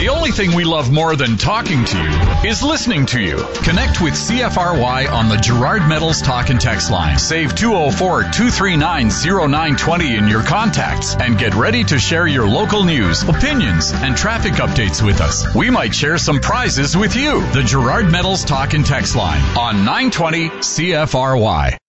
The only thing we love more than talking to you is listening to you. Connect with CFRY on the Gerard Metals Talk and Text line. Save 204-239-0920 in your contacts and get ready to share your local news, opinions, and traffic updates with us. We might share some prizes with you. The Gerard Metals Talk and Text line on 920 CFRY.